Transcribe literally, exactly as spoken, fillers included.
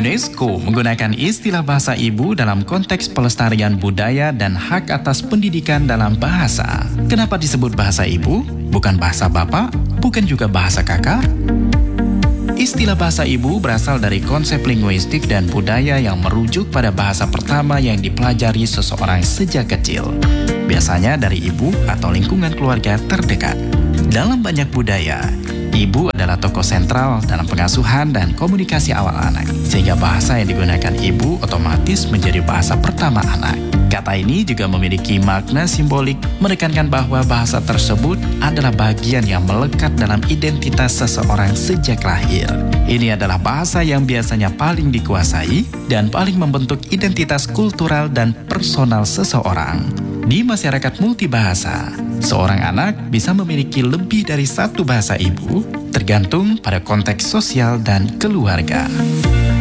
UNESCO menggunakan istilah bahasa ibu dalam konteks pelestarian budaya dan hak atas pendidikan dalam bahasa. Kenapa disebut bahasa ibu? Bukan bahasa bapak? Bukan juga bahasa kakak? Istilah bahasa ibu berasal dari konsep linguistik dan budaya yang merujuk pada bahasa pertama yang dipelajari seseorang sejak kecil. Biasanya dari ibu atau lingkungan keluarga terdekat. Dalam banyak budaya, ibu adalah tokoh sentral dalam pengasuhan dan komunikasi awal anak, sehingga bahasa yang digunakan ibu otomatis menjadi bahasa pertama anak. Kata ini juga memiliki makna simbolik, menekankan bahwa bahasa tersebut adalah bagian yang melekat dalam identitas seseorang sejak lahir. Ini adalah bahasa yang biasanya paling dikuasai dan paling membentuk identitas kultural dan personal seseorang. Di masyarakat multibahasa, seorang anak bisa memiliki lebih dari satu bahasa ibu, tergantung pada konteks sosial dan keluarga.